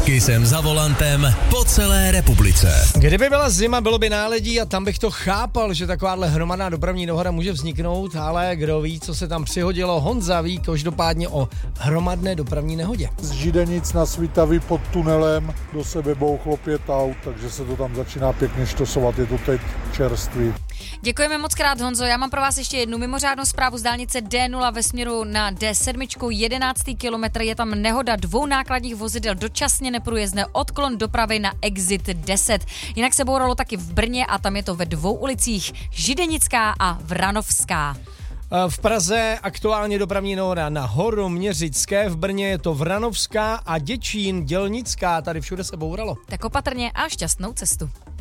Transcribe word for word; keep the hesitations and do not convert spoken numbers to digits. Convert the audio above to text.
Kisem za volantem po celé republice. Kdyby byla zima, bylo by náledí a tam bych to chápal, že takováhle hromadná dopravní nehoda může vzniknout, ale kdo ví, co se tam přihodilo, Honza ví každopádně o hromadné dopravní nehodě. Z Židenic na Svitavy pod tunelem do sebe bouchlo pět aut, takže se to tam začíná pěkně štosovat, je to teď čerstvý. Děkujeme moc krát, Honzo. Já mám pro vás ještě jednu mimořádnou zprávu z dálnice D nula ve směru na D sedm, jedenáctý kilometr. Je tam nehoda dvou nákladních vozidel, dočasně neprůjezdné, odklon dopravy na exit deset. Jinak se bouralo taky v Brně a tam je to ve dvou ulicích, Židenická a Vranovská. V Praze aktuálně dopravní nehoda na Horoměřické, v Brně je to Vranovská a Děčín, Dělnická, tady všude se bouralo. Tak opatrně a šťastnou cestu.